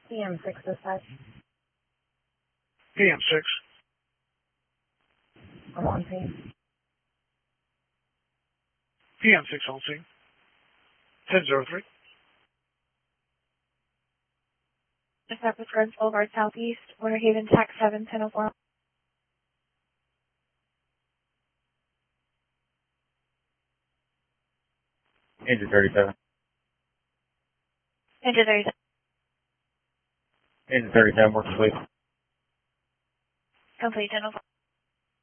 PM6 dispatch. PM6. I'm on scene. PM6 on scene. 1003. Southwest Gardens Boulevard Southeast, Winter Haven, Tax 71004. Engine 37. Engine 37. Engine 37, working, please. Complete 1004.